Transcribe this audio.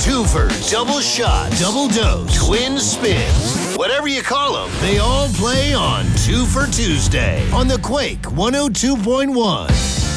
twofer, double shot, double dose, twin spins. Whatever you call them, they all play on Two for Tuesday on the Quake 102.1.